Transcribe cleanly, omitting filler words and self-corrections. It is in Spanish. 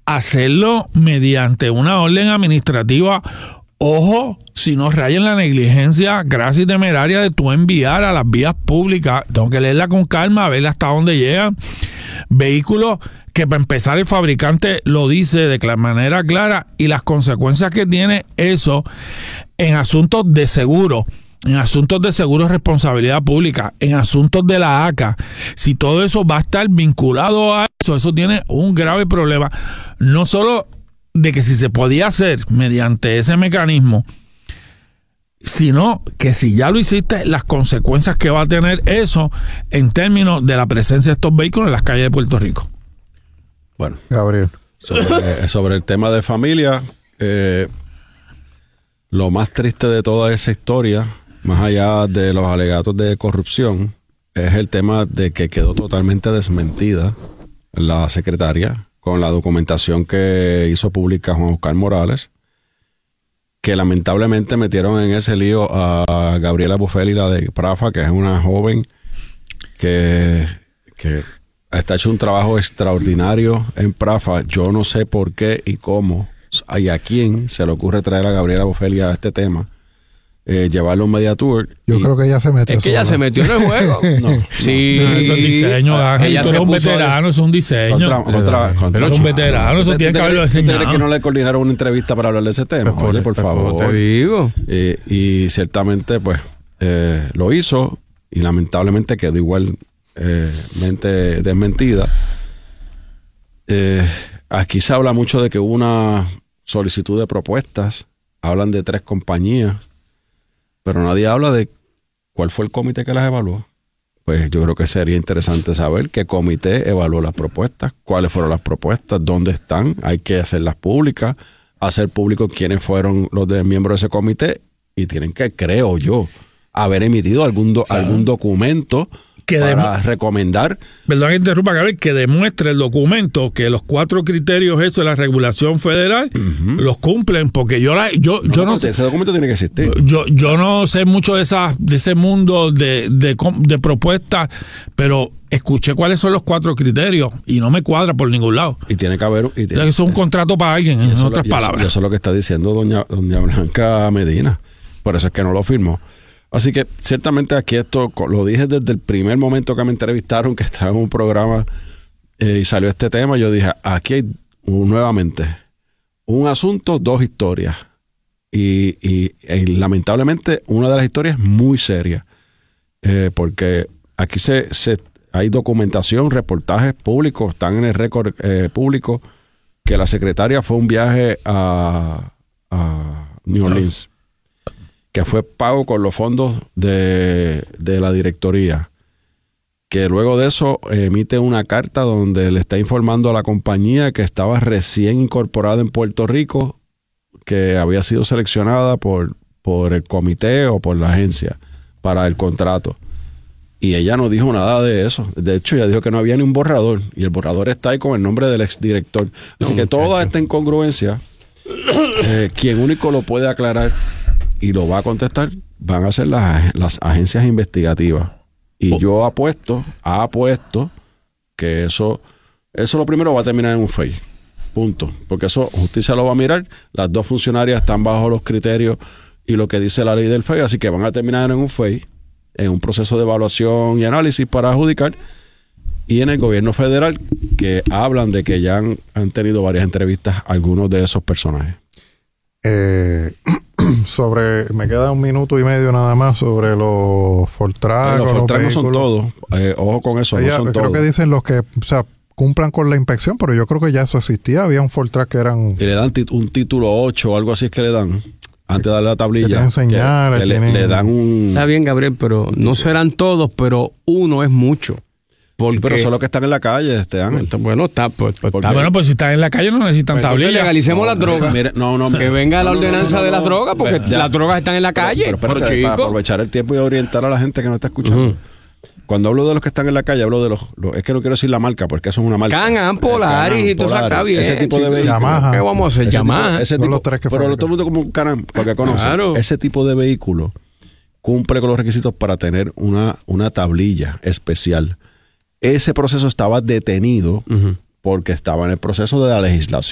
hacerlo mediante una orden administrativa. Ojo, si no rayen la negligencia grasa y temeraria de tú enviar a las vías públicas, tengo que leerla con calma, ver hasta dónde llegan vehículos que, para empezar, el fabricante lo dice de manera clara, y las consecuencias que tiene eso en asuntos de seguro, responsabilidad pública, en asuntos de la ACA. Si todo eso va a estar vinculado a eso tiene un grave problema. No solo de que si se podía hacer mediante ese mecanismo, sino que si ya lo hiciste, las consecuencias que va a tener eso en términos de la presencia de estos vehículos en las calles de Puerto Rico. Bueno, Gabriel, sobre el tema de familia, lo más triste de toda esa historia, más allá de los alegatos de corrupción, es el tema de que quedó totalmente desmentida la secretaria con la documentación que hizo pública Juan Oscar Morales, que lamentablemente metieron en ese lío a Gabriela Buffelli, la de Prafa, que es una joven que está hecho un trabajo extraordinario en Prafa. Yo no sé por qué y cómo y a quién se le ocurre traer a Gabriela Buffelli a este tema, llevarlo a un media tour. Yo creo que ella se metió. Es que ella se metió en el juego. Sí. No, eso es diseño, Ángel. Ella Tú se eres un puso veterano, eso es un diseño. Pero es un veterano, eso tiene que haberlo enseñado. ¿Tú crees que no le coordinaron una entrevista para hablar de ese tema? Oye, por favor. Te digo. Y ciertamente, pues, lo hizo y lamentablemente quedó igualmente desmentida. Aquí se habla mucho de que hubo una solicitud de propuestas. Hablan de 3 compañías, pero nadie habla de cuál fue el comité que las evaluó. Pues yo creo que sería interesante saber qué comité evaluó las propuestas, cuáles fueron las propuestas, dónde están. Hay que hacerlas públicas, hacer público quiénes fueron los miembros de ese comité, y tienen que, creo yo, haber emitido algún documento para recomendar. Perdón que interrumpa, Gabriel, que demuestre el documento que los 4 criterios eso de la regulación federal los cumplen, porque yo no sé. Ese documento tiene que existir. Yo no sé mucho de ese mundo de propuestas, pero escuché cuáles son los 4 criterios y no me cuadra por ningún lado. Y tiene que haber. Eso es un contrato para alguien, en otras palabras. Eso es lo que está diciendo doña Blanca Medina. Por eso es que no lo firmó. Así que ciertamente aquí esto lo dije desde el primer momento que me entrevistaron, que estaba en un programa y salió este tema. Yo dije, aquí hay nuevamente un asunto, 2 historias. Y lamentablemente una de las historias es muy seria, porque aquí hay documentación, reportajes públicos, están en el récord público, que la secretaria fue un viaje a New Orleans, que fue pago con los fondos de la directoría, que luego de eso emite una carta donde le está informando a la compañía que estaba recién incorporada en Puerto Rico, que había sido seleccionada por el comité o por la agencia para el contrato. Y ella no dijo nada de eso. De hecho, ella dijo que no había ni un borrador, y el borrador está ahí con el nombre del exdirector. Así que toda esta incongruencia, quien único lo puede aclarar y lo va a contestar van a ser las agencias investigativas. Y yo apuesto que eso lo primero va a terminar en un FEI. Punto. Porque eso justicia lo va a mirar. Las 2 funcionarias están bajo los criterios y lo que dice la ley del FEI, así que van a terminar en un FEI, en un proceso de evaluación y análisis para adjudicar. Y en el gobierno federal, que hablan de que ya han tenido varias entrevistas algunos de esos personajes. Me queda 1 minuto y medio nada más sobre los Fortrack. Los Fortrack no son todos. Ojo con eso, no son todos. Creo que dicen los que cumplan con la inspección, pero yo creo que ya eso existía. Había un Fortrack que eran... Y le dan un título 8 o algo así, es que le dan antes de darle la tablilla. Que tienen señales. Le dan un... Está bien, Gabriel, pero no serán todos, pero uno es mucho. Sí, pero son los que están en la calle, Ángel. Bueno, está pues bueno, pues si están en la calle no necesitan tablilla. Legalicemos las drogas. No, que venga la ordenanza de las drogas, porque las drogas están en la calle. Pero para aprovechar el tiempo y orientar a la gente que no está escuchando. Cuando hablo de los que están en la calle, hablo de los es que no quiero decir la marca, porque eso es una marca. Can-Am, Polaris y todo eso está bien. Ese tipo de vehículos. Yamaha. ¿Qué vamos a hacer? Yamaha. Pero todo el mundo como un Can-Am, porque conoce. Claro. Ese tipo de vehículo cumple con los requisitos para tener una tablilla especial. Ese proceso estaba detenido porque estaba en el proceso de la legislación.